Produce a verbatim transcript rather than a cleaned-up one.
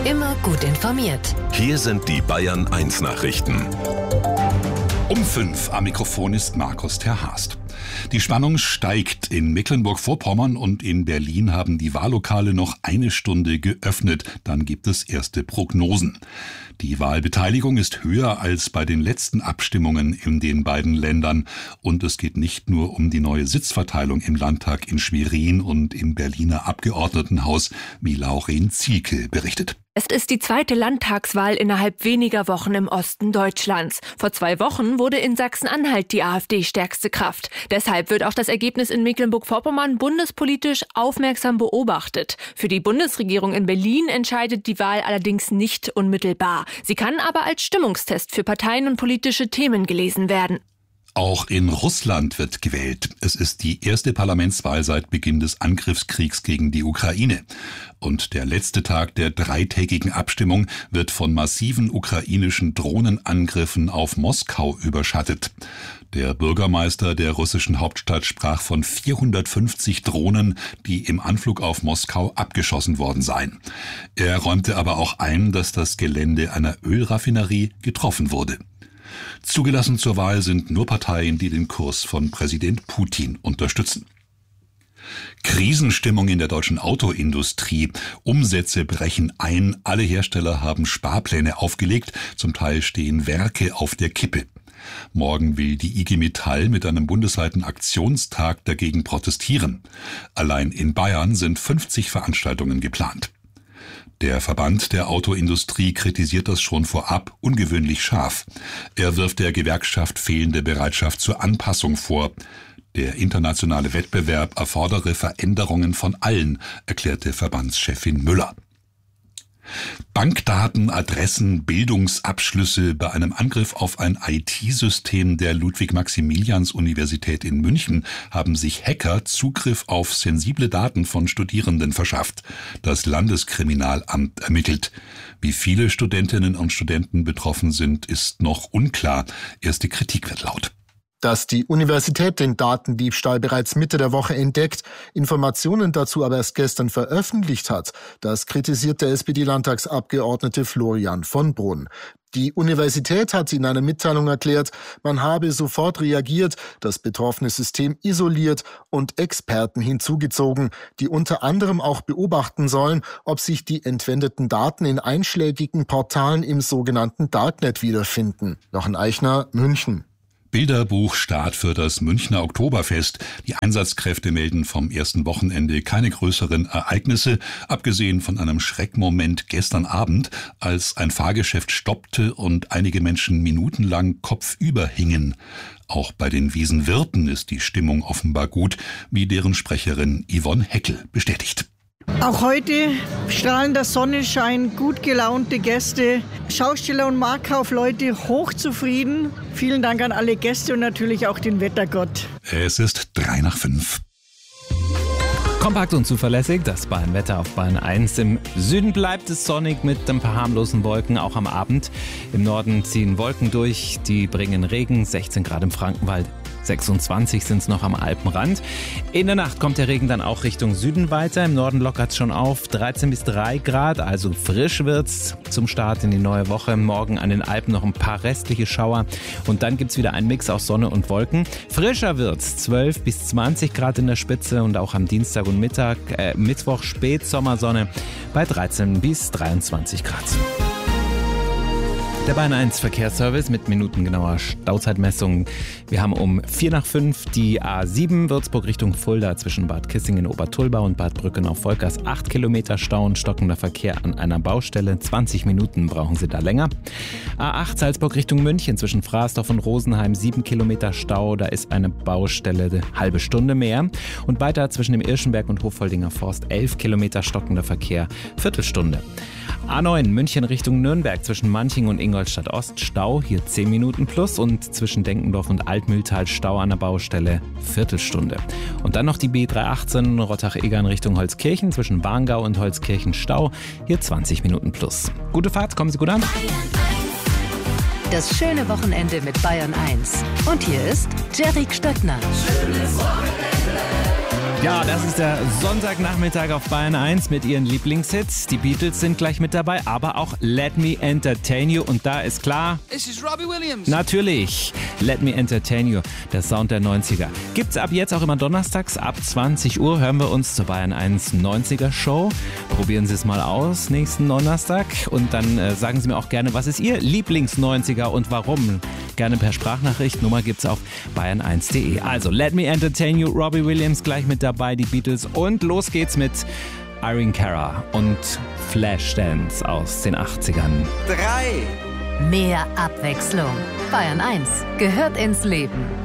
Immer gut informiert. Hier sind die Bayern eins Nachrichten. Um fünf am Mikrofon ist Markus Terhast. Die Spannung steigt. In Mecklenburg-Vorpommern und in Berlin haben die Wahllokale noch eine Stunde geöffnet. Dann gibt es erste Prognosen. Die Wahlbeteiligung ist höher als bei den letzten Abstimmungen in den beiden Ländern. Und es geht nicht nur um die neue Sitzverteilung im Landtag in Schwerin und im Berliner Abgeordnetenhaus, wie Lauren Zielke berichtet. Es ist die zweite Landtagswahl innerhalb weniger Wochen im Osten Deutschlands. Vor zwei Wochen wurde in Sachsen-Anhalt die AfD stärkste Kraft. Deshalb wird auch das Ergebnis in Mecklenburg-Vorpommern bundespolitisch aufmerksam beobachtet. Für die Bundesregierung in Berlin entscheidet die Wahl allerdings nicht unmittelbar. Sie kann aber als Stimmungstest für Parteien und politische Themen gelesen werden. Auch in Russland wird gewählt. Es ist die erste Parlamentswahl seit Beginn des Angriffskriegs gegen die Ukraine. Und der letzte Tag der dreitägigen Abstimmung wird von massiven ukrainischen Drohnenangriffen auf Moskau überschattet. Der Bürgermeister der russischen Hauptstadt sprach von vierhundertfünfzig Drohnen, die im Anflug auf Moskau abgeschossen worden seien. Er räumte aber auch ein, dass das Gelände einer Ölraffinerie getroffen wurde. Zugelassen zur Wahl sind nur Parteien, die den Kurs von Präsident Putin unterstützen. Krisenstimmung in der deutschen Autoindustrie. Umsätze brechen ein. Alle Hersteller haben Sparpläne aufgelegt. Zum Teil stehen Werke auf der Kippe. Morgen will die I G Metall mit einem bundesweiten Aktionstag dagegen protestieren. Allein in Bayern sind fünfzig Veranstaltungen geplant. Der Verband der Autoindustrie kritisiert das schon vorab ungewöhnlich scharf. Er wirft der Gewerkschaft fehlende Bereitschaft zur Anpassung vor. Der internationale Wettbewerb erfordere Veränderungen von allen, erklärte Verbandschefin Müller. Bankdaten, Adressen, Bildungsabschlüsse. Bei einem Angriff auf ein I T-System der Ludwig-Maximilians-Universität in München haben sich Hacker Zugriff auf sensible Daten von Studierenden verschafft. Das Landeskriminalamt ermittelt. Wie viele Studentinnen und Studenten betroffen sind, ist noch unklar. Erste Kritik wird laut. Dass die Universität den Datendiebstahl bereits Mitte der Woche entdeckt, Informationen dazu aber erst gestern veröffentlicht hat, das kritisiert der S P D-Landtagsabgeordnete Florian von Brunn. Die Universität hat in einer Mitteilung erklärt, man habe sofort reagiert, das betroffene System isoliert und Experten hinzugezogen, die unter anderem auch beobachten sollen, ob sich die entwendeten Daten in einschlägigen Portalen im sogenannten Darknet wiederfinden. Jochen Eichner, München. Bilderbuchstart für das Münchner Oktoberfest. Die Einsatzkräfte melden vom ersten Wochenende keine größeren Ereignisse, abgesehen von einem Schreckmoment gestern Abend, als ein Fahrgeschäft stoppte und einige Menschen minutenlang kopfüber hingen. Auch bei den Wiesenwirten ist die Stimmung offenbar gut, wie deren Sprecherin Yvonne Heckel bestätigt. Auch heute strahlender Sonnenschein, gut gelaunte Gäste, Schausteller und Marktkaufleute hochzufrieden. Vielen Dank an alle Gäste und natürlich auch den Wettergott. Es ist drei nach fünf. Kompakt und zuverlässig, das Bayern-Wetter auf Bayern eins. Im Süden bleibt es sonnig mit ein paar harmlosen Wolken, auch am Abend. Im Norden ziehen Wolken durch, die bringen Regen, sechzehn Grad im Frankenwald. sechsundzwanzig sind es noch am Alpenrand. In der Nacht kommt der Regen dann auch Richtung Süden weiter. Im Norden lockert es schon auf. dreizehn bis drei Grad, also frisch wird's zum Start in die neue Woche. Morgen an den Alpen noch ein paar restliche Schauer. Und dann gibt's wieder einen Mix aus Sonne und Wolken. Frischer wird's. zwölf bis zwanzig Grad in der Spitze und auch am Dienstag und Mittag, äh, Mittwoch Spätsommersonne bei dreizehn bis dreiundzwanzig Grad. Der Bayern eins Verkehrsservice mit minutengenauer Stauzeitmessung. Wir haben um vier nach fünf die A sieben Würzburg Richtung Fulda zwischen Bad Kissingen, Obertulba und Bad Brückenau-Volkers. acht Kilometer Stau und stockender Verkehr an einer Baustelle. zwanzig Minuten brauchen Sie da länger. A acht Salzburg Richtung München zwischen Fraßdorf und Rosenheim. sieben Kilometer Stau, da ist eine Baustelle, eine halbe Stunde mehr. Und weiter zwischen dem Irschenberg und Hoffoldinger Forst. elf Kilometer stockender Verkehr, Viertelstunde. A neun München Richtung Nürnberg zwischen Manching und Ingolstadt Ost Stau, hier zehn Minuten plus und zwischen Denkendorf und Altmühltal Stau an der Baustelle, Viertelstunde. Und dann noch die B dreihundertachtzehn Rottach-Egern Richtung Holzkirchen zwischen Warngau und Holzkirchen Stau, hier zwanzig Minuten plus. Gute Fahrt, kommen Sie gut an. Das schöne Wochenende mit Bayern eins. Und hier ist Jerry Stöckner. Schönes Wochenende. Ja, das ist der Sonntagnachmittag auf Bayern eins mit ihren Lieblingshits. Die Beatles sind gleich mit dabei, aber auch Let Me Entertain You. Und da ist klar, This is Robbie Williams. Natürlich, Let Me Entertain You, der Sound der neunziger. Gibt's ab jetzt auch immer donnerstags ab zwanzig Uhr. Hören wir uns zur Bayern eins neunziger Show. Probieren Sie es mal aus nächsten Donnerstag. Und dann äh, sagen Sie mir auch gerne, was ist Ihr Lieblings-neunziger und warum? Gerne per Sprachnachricht. Nummer gibt's auf bayern eins punkt de. Also, Let Me Entertain You, Robbie Williams gleich mit dabei, die Beatles. Und los geht's mit Irene Cara und Flashdance aus den achtzigern. Drei. Mehr Abwechslung. Bayern eins gehört ins Leben.